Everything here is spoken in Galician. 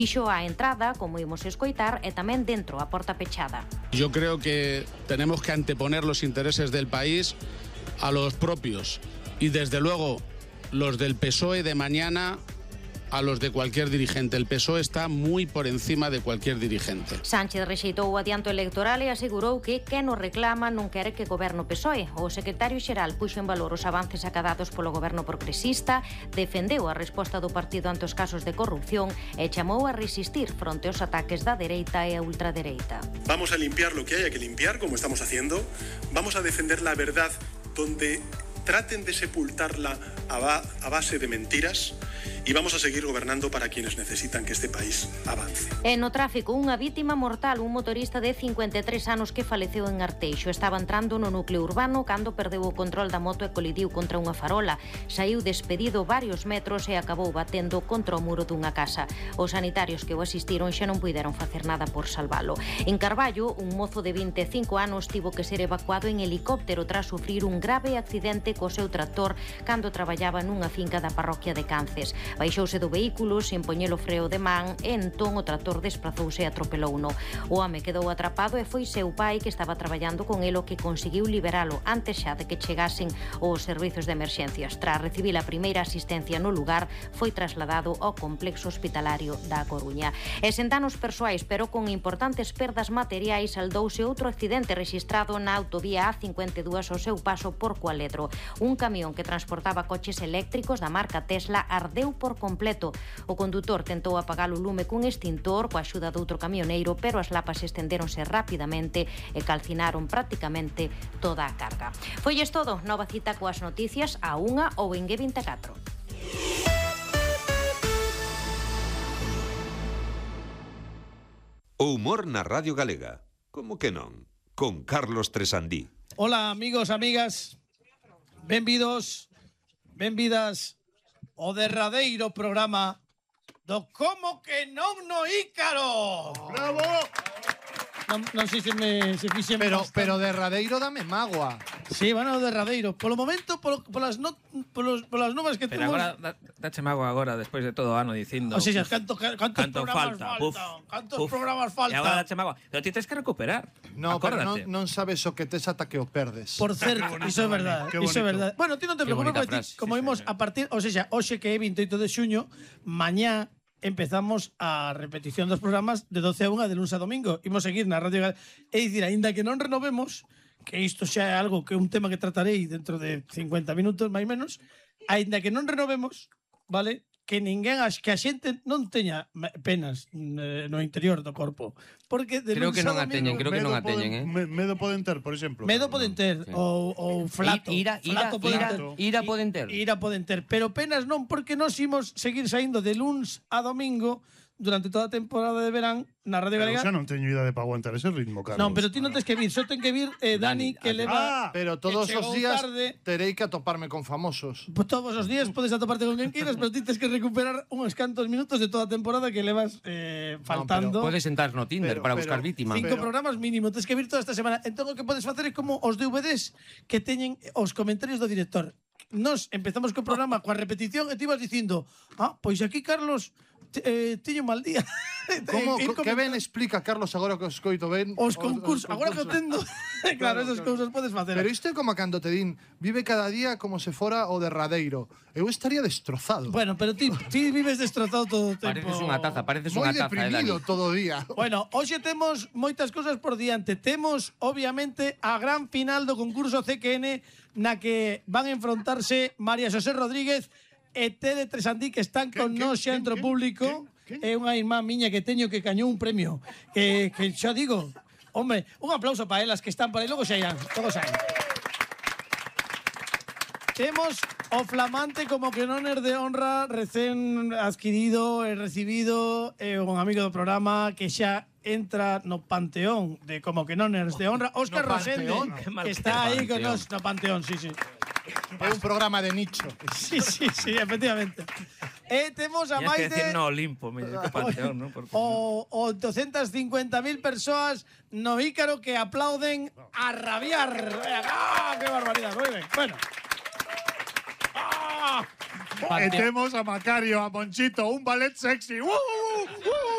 Dixo a entrada, como imos escoitar, e tamén dentro, a porta pechada. Yo creo que tenemos que anteponer los intereses del país a los propios y desde luego los del PSOE de mañana a los de cualquier dirigente. El PSOE está muy por encima de cualquier dirigente. Sánchez rexeitou o adianto electoral e asegurou que quen o reclama non quere que goberno PSOE. O secretario xeral puxo en valor os avances acadados polo goberno progresista, defendeu a resposta do partido ante os casos de corrupción e chamou a resistir fronte aos ataques da dereita e a ultradereita. Vamos a limpiar lo que haya que limpiar, como estamos haciendo. Vamos a defender la verdad donde traten de sepultarla a base de mentiras y vamos a seguir gobernando para quienes necesitan que este país avance. E no tráfico, unha vítima mortal, un motorista de 53 anos que faleceu en Arteixo. Estaba entrando no núcleo urbano cando perdeu o control da moto e colidiu contra unha farola. Saiu despedido varios metros e acabou batendo contra o muro dunha casa. Os sanitarios que o asistiron xa non puideron facer nada por salvalo. En Carballo, un mozo de 25 anos tivo que ser evacuado en helicóptero tras sufrir un grave accidente co seu tractor cando traballaba nunha finca da parroquia de Cances. Baixouse do vehículo sen poñer o freo de man e entón o tractor desprazouse e atropelouno. O home quedou atrapado e foi seu pai que estaba traballando con el o que conseguiu liberalo antes xa de que chegasen os servizos de emerxencias. Tras recibir a primeira asistencia no lugar, foi trasladado ao complexo hospitalario da Coruña. E sen danos persoais, pero con importantes perdas materiais, saldouse outro accidente rexistrado na autovía A52 ao seu paso por Cualedro. Un camión que transportaba coches eléctricos da marca Tesla ardeu por completo. O condutor tentou apagar o lume cun extintor coa axuda doutro camioneiro, pero as lapas estendéronse rapidamente e calcinaron prácticamente toda a carga. Foilles todo, nova cita coas noticias a 1 ou en G24. O humor na Radio Galega. Como que non? Con Carlos Tresandí. Hola, amigos, amigas. Benvidos, benvidas ao derradeiro programa do Como que non no Ícaro. ¡Bravo! Non sei se fixen Pero derradeiro dame mágoa. Sí, bueno, derradeiro. Polo momento, polas novas que Pero temos... agora, dache mago agora, despois de todo o ano dicindo... O sea, cantos programas falta, faltan? Cantos programas faltan? E agora dache mago. Pero ti tens que recuperar. No, pero Acórdate. non sabes o que tes ata que o perdes. Por certo, iso é verdade. Iso é verdade. Bueno, ti non te Qué preocupes, bonita porque frase, como sí, imos señor. a partir... O sea, hoxe que é 28 de xuño, mañá empezamos a repetición dos programas de 12 a 1 de lunes a domingo. Imos seguir na Radio Galega. É dicir, aínda que non renovemos, que isto xa é algo que é un tema que tratarei dentro de 50 minutos, máis menos, aínda que non renovemos, vale? Que ninguén, que a xente non teña penas no interior do corpo. Porque de Creo que non a domingo, teñen, creo que non a teñen, Medo poden ter, por exemplo. Medo poden ter, Sí. ou flato. Ira poden ter. Ira poden ter, pero penas non, porque nos imos seguir saindo de luns a domingo durante toda a temporada de verán na Radio Galega. Xa non teño idade para aguantar ese ritmo, Carlos. Non, pero ti non tens que vir, só ten que vir Dani, que leva... Pero todos que os chegou días tarde. terei que atoparme con famosos. Pues todos os días podes atoparte con quen queiras, pero ti tens que recuperar uns cantos minutos de toda a temporada que levas faltando. Podes entrar no Tinder para buscar vítima. 5 programas mínimo, tens que vir toda esta semana. Entón o que podes facer é como os DVDs que teñen os comentarios do director. Nos empezamos co programa coa repetición e ti vas dicindo, pois aquí Carlos tiño mal día. Como que ben explica Carlos agora que os escoito ben Os concursos, agora que o tendo. Claro, esas cousas podes facer. Pero isto é como cando te din vive cada día como se fora o derradeiro. Eu estaría destrozado. Bueno, pero ti vives destrozado todo o tempo. Pareces unha taza, Moi deprimido Dani. todo o día. Bueno, hoxe temos moitas cousas por diante. Temos, obviamente, a gran final do concurso CQN na que van a enfrontarse María Xosé Rodríguez e Tere Tresandí, que están con nós xa entre o público. É unha irmá miña que teño que cañou un premio. Que xa digo, hombre, un aplauso para elas que están por aí. Logo xa irán, todos saen. Temos o flamante como que non é de honra recén adquirido e recibido un amigo do programa que xa entra no panteón de como que non é de honra, Óscar Rosende, que está aí con nós no panteón, sí. É un programa de nicho. Sí, efectivamente. E temos a máis de... no Olimpo, mellor que Panteón, non? O 250.000 persoas no Ícaro que aplauden a rabiar. ¡Qué barbaridade! Moi ben. Bueno. E temos a Macario, a Monchito, un ballet sexy.